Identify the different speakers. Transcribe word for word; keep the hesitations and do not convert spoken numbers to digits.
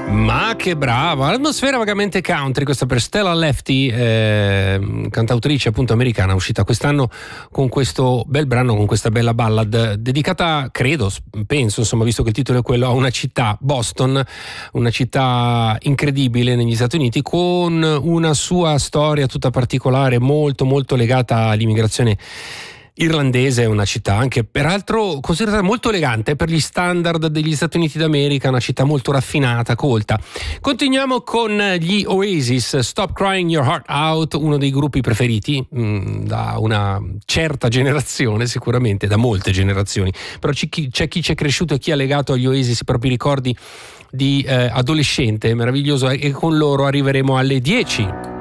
Speaker 1: Ma che brava, l'atmosfera vagamente country, questa per Stella Lefty, eh, cantautrice appunto americana, uscita quest'anno con questo bel brano, con questa bella ballad dedicata, credo, penso, insomma, visto che il titolo è quello, a una città, Boston, una città incredibile negli Stati Uniti, con una sua storia tutta particolare, molto molto legata all'immigrazione irlandese. È una città anche peraltro considerata molto elegante per gli standard degli Stati Uniti d'America, una città molto raffinata, colta. Continuiamo con gli Oasis, Stop Crying Your Heart Out, uno dei gruppi preferiti mh, da una certa generazione, sicuramente da molte generazioni, però c'è chi, c'è chi ci è cresciuto e chi ha legato agli Oasis i propri ricordi di eh, adolescente meraviglioso, e con loro arriveremo alle dieci.